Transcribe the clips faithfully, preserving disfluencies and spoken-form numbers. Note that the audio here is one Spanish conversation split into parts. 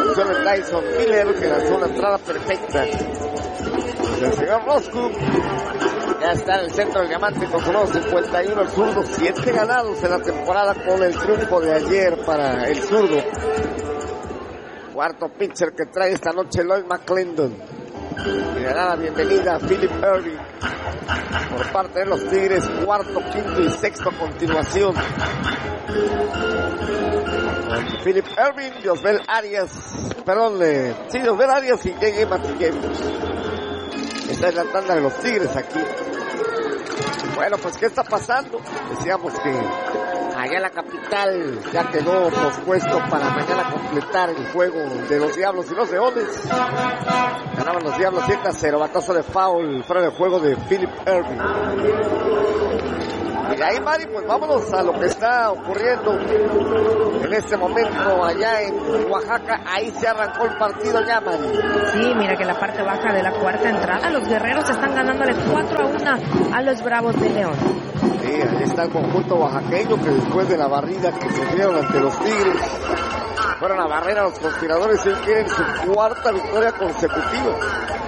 producción de Tyson Miller, que lanzó una entrada perfecta. El señor Roscoe ya está en el centro del diamante con su número cincuenta y uno, el zurdo, siete ganados en la temporada con el triunfo de ayer para el zurdo. Cuarto pitcher que trae esta noche Lloyd McClendon. Y le da la bienvenida a Philip Ervin por parte de los Tigres, cuarto, quinto y sexto a continuación. Philip Ervin, Josbel Arias, perdón, eh, sí, Josbel Arias y J J Matillevich. Esta es la tanda de los Tigres aquí. Bueno, pues ¿qué está pasando? Decíamos que allá en la capital ya quedó pospuesto para mañana completar el juego de los Diablos y los Leones. Ganaban los Diablos siete a cero, batazo de foul fuera del juego de Philip Ervin. Y de ahí, Mari, pues vámonos a lo que está ocurriendo en este momento allá en Oaxaca. Ahí se arrancó el partido ya, Mari. Sí, mira que en la parte baja de la cuarta entrada los guerreros están ganándole cuatro a uno a los Bravos de León. Sí, ahí está el conjunto oaxaqueño que después de la barrida que se dieron ante los Tigres fueron a barrer a los conspiradores y hoy quieren su cuarta victoria consecutiva.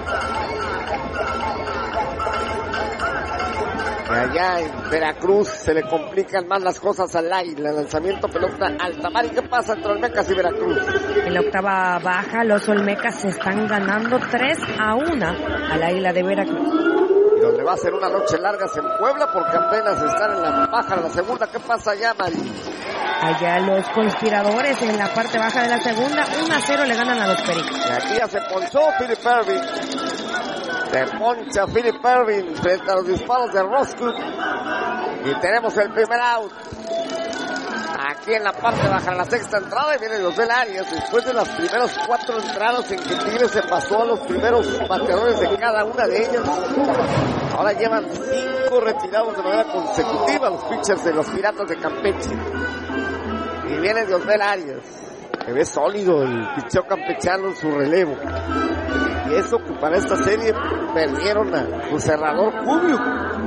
Allá en Veracruz se le complican más las cosas al Águila. Lanzamiento pelota alta. Mari, ¿qué pasa entre Olmecas y Veracruz? En la octava baja los Olmecas se están ganando tres a uno al Águila de Veracruz. Y donde va a ser una noche larga en Puebla porque apenas están en la baja de la segunda. ¿Qué pasa allá, Mari? Allá los conspiradores en la parte baja de la segunda, uno a cero le ganan a los Pericos. Y aquí ya se ponchó Philip Ervin. Se poncha Philip Ervin frente a los disparos de Roscoe. Y tenemos el primer out. Aquí en la parte baja de la sexta entrada y viene Josbel Arias. Después de las primeras cuatro entradas en que Tigres se pasó a los primeros bateadores de cada una de ellas. Ahora llevan cinco retirados de manera consecutiva los pitchers de los Piratas de Campeche. Y viene Josbel Arias, que ve sólido el picheo campechano en su relevo. Y eso que para esta serie perdieron a su cerrador Cubiuk.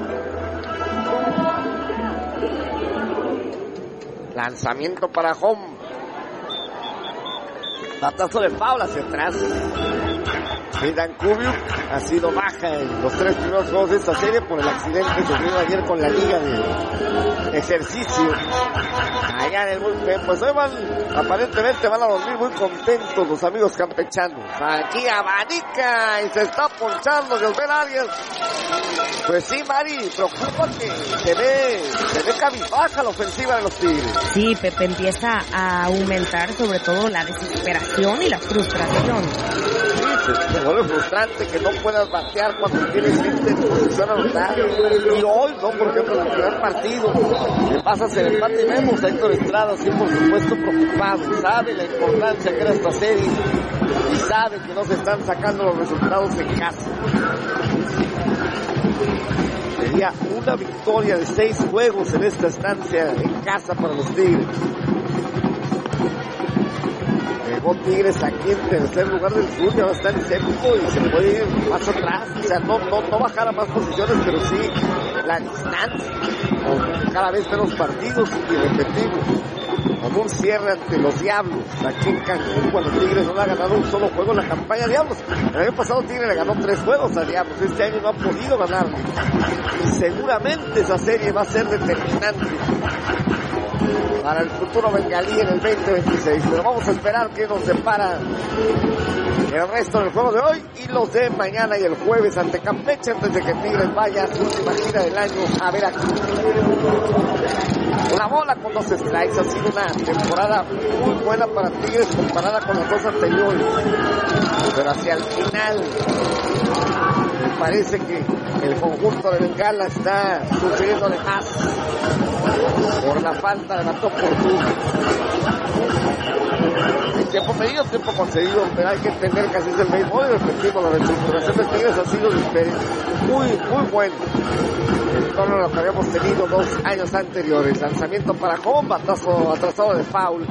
Lanzamiento para home. Batazo de foul hacia atrás. Dan Cubiuk ha sido baja en los tres primeros juegos de esta serie por el accidente sufrido ayer con la liga de ejercicio. Allá en el bullpen, pues hoy van, aparentemente van a dormir muy contentos los amigos campechanos. Aquí abanica y se está ponchando Josbel Arias. Pues sí, Mari, preocupa que se ve, se ve cabizbaja la ofensiva de los Tigres. Sí, Pepe, empieza a aumentar sobre todo la desesperación y la frustración. Sí, se, se vuelve frustrante que no puedas batear cuando tienes gente en posición a anotar. Y hoy, ¿no? Por ejemplo, en el primer partido, le pasas el empate y vemos a Héctor Estrada, sí, por supuesto, preocupado. Sabe la importancia que era esta serie y sabe que no se están sacando los resultados en casa. Sería una victoria de seis juegos en esta estancia en casa para los Tigres. Llegó Tigres aquí en tercer lugar del sur, ya va a estar en séptimo y se puede ir más atrás. O sea, no, no, no bajar a más posiciones, pero sí la distancia. Con cada vez menos partidos y repetimos. Como un cierre ante los Diablos aquí en Cancún, cuando Tigres no ha ganado un solo juego en la campaña Diablos. El año pasado Tigres le ganó tres juegos a Diablos, este año no ha podido ganarle. Y seguramente esa serie va a ser determinante para el futuro bengalí en el veinte veintiséis. Pero vamos a esperar que nos depara el resto del juego de hoy y los de mañana y el jueves ante Campeche, antes de que Tigres vaya a su última gira del año a Veracruz. Una bola con dos strikes. Ha sido una temporada muy buena para Tigres comparada con las dos anteriores, pero hacia el final me parece que el conjunto de Bengala está sufriendo de más por la falta de bato oportuno. El tiempo medido, tiempo concedido, pero hay que entender que así es el béisbol y repetimos, la reestructuración de Tigres ha sido diferente, muy, muy buena en torno a lo que habíamos tenido dos años anteriores. Lanzamiento para home, batazo atrasado de foul.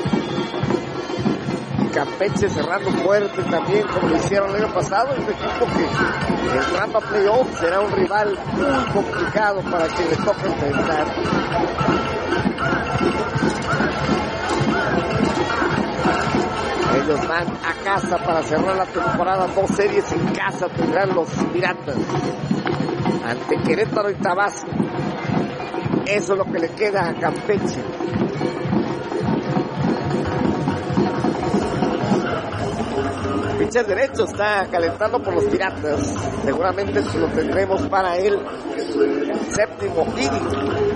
Y Campeche cerrando fuerte también, como lo hicieron el año pasado. Es un equipo que entrando a playoff será un rival muy complicado para quien le toque enfrentar. Ellos van a casa para cerrar la temporada. Dos series en casa tendrán los Piratas ante Querétaro y Tabasco. Eso es lo que le queda a Campeche. Pitcher derecho está calentando por los Piratas. Seguramente lo tendremos para el séptimo inning.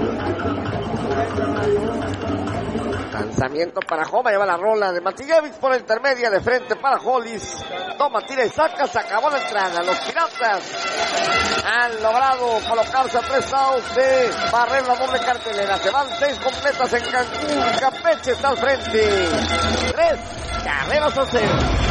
Lanzamiento para Joma, lleva la rola de Matillevich por intermedia de frente para Hollis. Toma, tira y saca, se acabó la entrada. Los Piratas han logrado colocarse a tres outs de barrer la doble cartelera. Se van seis completas en Cancún. Campeche está al frente. Tres carreras a cero.